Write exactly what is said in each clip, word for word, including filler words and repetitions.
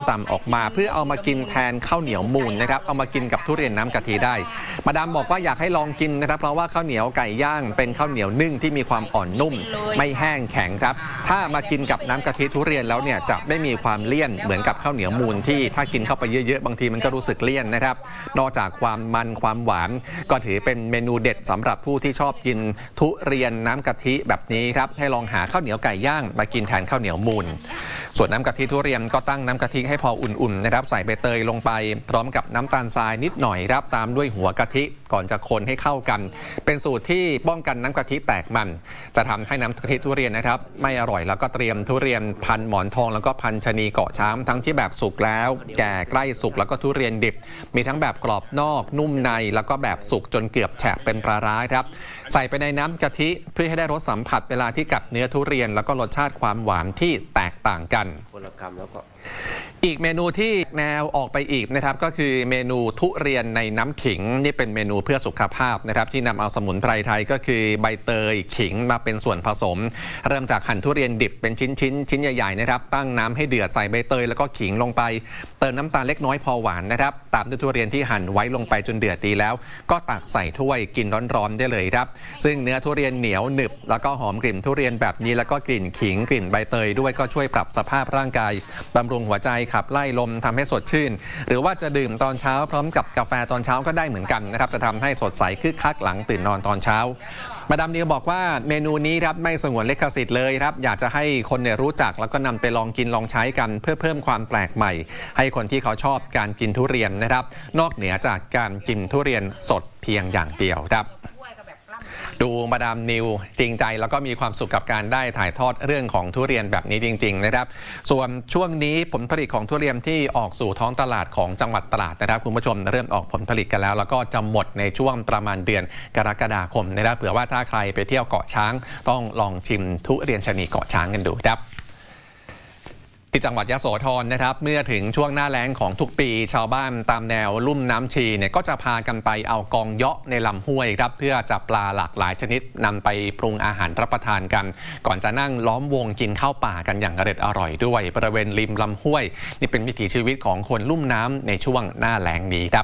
ตำออกมาเพื่อเอามากินแทนข้าวเหนียวมูนนะครับเอามากินกับทุเรียนน้ำกะทิได้มาดามบอกว่าอยากให้ลองกินนะครับเพราะว่าข้าวเหนียวไก่ย่างเป็นข้าวเหนียวนึ่งที่มีความอ่อนนุ่มไม่แห้งแข็งครับถ้ามากินกับน้ำกะทิทุเรียนแล้วเนี่ยจะไม่มีความเลี่ยนเหมือนกับข้าวเหนียวมูนที่ถ้ากินเข้าไปเยอะๆบางทีมันก็รู้สึกเลี่ยนนะครับนอกจากความมันความหวานก็ถือเป็นเมนูเด็ดสำหรับผู้ที่ชอบกินทุเรียนน้ำกะทิแบบนี้ครับให้ลองหาข้าวเหนียวไก่ย่างมากินแทนข้าวเหนียวมูนส่วนน้ำกะทิทุเรียนก็ตั้งน้ำกะทิให้พออุ่นๆนะครับใส่ใบเตยลงไปพร้อมกับน้ำตาลทรายนิดหน่อยครับตามด้วยหัวกะทิก่อนจะคนให้เข้ากันเป็นสูตรที่ป้องกันน้ำกะทิแตกมันจะทำให้น้ำกะทิทุเรียนนะครับไม่อร่อยแล้วก็เตรียมทุเรียนพันหมอนทองแล้วก็พันชะนีเกาะช้างทั้งที่แบบสุกแล้วแก่ใกล้สุกแล้วก็ทุเรียนดิบมีทั้งแบบกรอบนอกนุ่มในแล้วก็แบบสุกจนเกือบแฉะเป็นปลาร้าครับใส่ไปในน้ำกะทิเพื่อให้ได้รสสัมผัสเวลาที่กัดเนื้อทุเรียนแล้วก็รสชาติความหวานที่แตกต่างกันอีกเมนูที่แนวออกไปอีกนะครับก็คือเมนูทุเรียนในน้ำขิงนี่เป็นเมนูเพื่อสุขภาพนะครับที่นำเอาสมุนไพรไทยก็คือใบเตยขิงมาเป็นส่วนผสมเริ่มจากหั่นทุเรียนดิบเป็นชิ้นชิ้นชิ้นใหญ่ๆนะครับตั้งน้ำให้เดือดใส่ใบเตยแล้วก็ขิงลงไปเติมน้ำตาลเล็กน้อยพอหวานนะครับตามด้วยทุเรียนที่หั่นไว้ลงไปจนเดือดดีแล้วก็ตักใส่ถ้วยกินร้อนๆได้เลยครับซึ่งเนื้อทุเรียนเหนียวหนึบแล้วก็หอมกลิ่นทุเรียนแบบนี้แล้วก็กลิ่นขิงกลิ่นใบเตยด้วยก็ช่วยปรับสภาพร่างกายบำรุงหัวใจขับไล่ลมทำให้สดชื่นหรือว่าจะดื่มตอนเช้าพร้อมกับกาแฟตอนเช้าก็ได้เหมือนกันนะครับจะทำให้สดใสคึกคักหลังตื่นนอนตอนเช้ามาดามนิวบอกว่าเมนูนี้ครับไม่สงวนลิขสิทธิ์เลยครับอยากจะให้คนเนี่ยรู้จักแล้วก็นำไปลองกินลองใช้กันเพื่อเพิ่มความแปลกใหม่ให้คนที่เขาชอบการกินทุเรียนนะครับนอกเหนือจากการกินทุเรียนสดเพียงอย่างเดียวครับดูมาดามนิวจริงใจแล้วก็มีความสุขกับการได้ถ่ายทอดเรื่องของทุเรียนแบบนี้จริงๆนะครับส่วนช่วงนี้ผลผลิตของทุเรียนที่ออกสู่ท้องตลาดของจังหวัดตราดนะครับคุณผู้ชมเริ่มออกผลผลิตกันแล้วแล้วก็จะหมดในช่วงประมาณเดือนกรกฎาคมนะครับเผื่อว่าถ้าใครไปเที่ยวเกาะช้างต้องลองชิมทุเรียนชะนีเกาะช้างกันดูครับที่จังหวัดยโสธรนะครับเมื่อถึงช่วงหน้าแล้งของทุกปีชาวบ้านตามแนวลุ่มน้ำชีเนี่ยก็จะพากันไปเอากองเยาะในลำห้วยครับเพื่อจับปลาหลากหลายชนิดนำไปปรุงอาหารรับประทานกันก่อนจะนั่งล้อมวงกินข้าวป่ากันอย่างอร่อยอร่อยด้วยบริเวณริมลำห้วยนี่เป็นวิถีชีวิตของคนลุ่มน้ำในช่วงหน้าแล้งนี้ครับ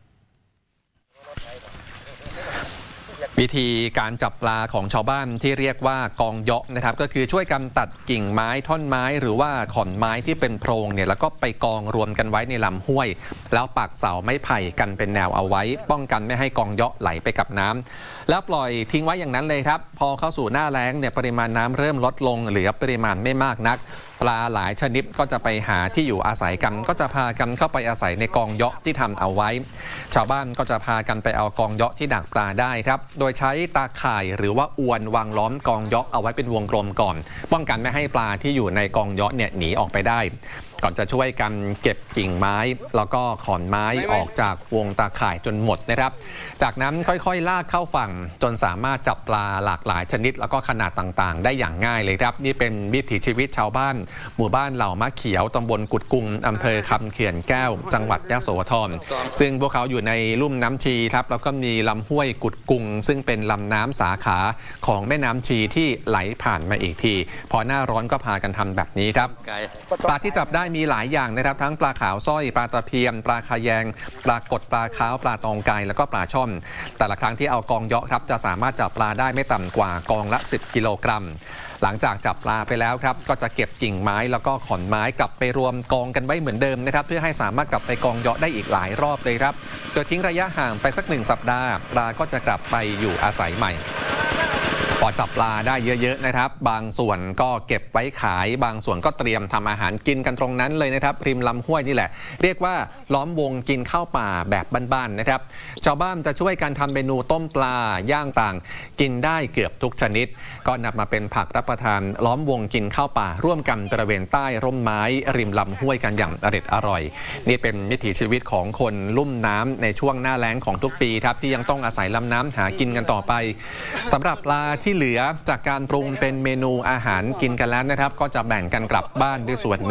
วิธีการจับปลาของชาวบ้านที่เรียกว่ากองเยาะนะครับก็คือช่วยกันตัดกิ่งไม้ท่อนไม้หรือว่าขอนไม้ที่เป็นโพรงเนี่ยแล้วก็ไปกองรวมกันไว้ในลำห้วยแล้วปักเสาไม้ไผ่กันเป็นแนวเอาไว้ป้องกันไม่ให้กองเยาะไหลไปกับน้ำแล้วปล่อยทิ้งไว้อย่างนั้นเลยครับพอเข้าสู่หน้าแล้งเนี่ยปริมาณน้ำเริ่มลดลงเหลือปริมาณไม่มากนักปลาหลายชนิดก็จะไปหาที่อยู่อาศัยกันก็จะพากันเข้าไปอาศัยในกองเยาะที่ทำเอาไว้ชาวบ้านก็จะพากันไปเอากองเยาะที่ดักปลาได้ครับโดยใช้ตาข่ายหรือว่าอวนวางล้อมกองเยาะเอาไว้เป็นวงกลมก่อนป้องกันไม่ให้ปลาที่อยู่ในกองเยาะเนี่ยหนีออกไปได้ก่อนจะช่วยกันเก็บกิ่งไม้แล้วก็ขอนไม้ออกจากวงตาข่ายจนหมดนะครับจากนั้นค่อยๆลากเข้าฝั่งจนสามารถจับปลาหลากหลายชนิดแล้วก็ขนาดต่างๆได้อย่างง่ายเลยครับนี่เป็นวิถีชีวิตชาวบ้านหมู่บ้านเหล่ามะเขียวตำบลกุดกุงอำเภอคำเขื่อนแก้วจังหวัดยโสธรซึ่งพวกเขาอยู่ในลุ่มน้ำชีครับแล้วก็มีลำห้วยกุดกุงซึ่งเป็นลำน้ำสาขาของแม่น้ำชีที่ไหลผ่านมาอีกทีพอหน้าร้อนก็พากันทำแบบนี้ครับปลาที่จับได้มีหลายอย่างนะครับทั้งปลาขาวสร้อยปลาตะเพียนปลาคาแยงปลากดปลาขาวปลาตองไก่แล้วก็ปลาช่อนแต่ละครั้งที่เอากองเยาะครับจะสามารถจับปลาได้ไม่ต่ำกว่ากองละสิบกิโลกรัมหลังจากจับปลาไปแล้วครับก็จะเก็บกิ่งไม้แล้วก็ขอนไม้กลับไปรวมกองกันไว้เหมือนเดิมนะครับเพื่อให้สามารถกลับไปกองเยาะได้อีกหลายรอบเลยครับโดยทิ้งระยะห่างไปสักหนึ่งสัปดาห์ปลาก็จะกลับไปอยู่อาศัยใหม่พอจับปลาได้เยอะๆนะครับบางส่วนก็เก็บไว้ขายบางส่วนก็เตรียมทำอาหารกินกันตรงนั้นเลยนะครับริมลำห้วยนี่แหละเรียกว่าล้อมวงกินข้าวป่าแบบบ้านๆนะครับชาวบ้านจะช่วยกันทำเมนูต้มปลาย่างต่างกินได้เกือบทุกชนิดก็นำมาเป็นผักรับประทานล้อมวงกินข้าวป่าร่วมกันบริเวณใต้ร่มไม้ริมลำห้วยกันอย่างอร่อยอร่อยนี่เป็นวิถีชีวิตของคนลุ่มน้ำในช่วงหน้าแล้งของทุกปีครับที่ยังต้องอาศัยลำน้ำหากินกันต่อไปสำหรับปลาที่เหลือจากการปรุงเป็นเมนูอาหารกินกันแล้วนะครับก็จะแบ่งกันกลับบ้านด้วยส่วน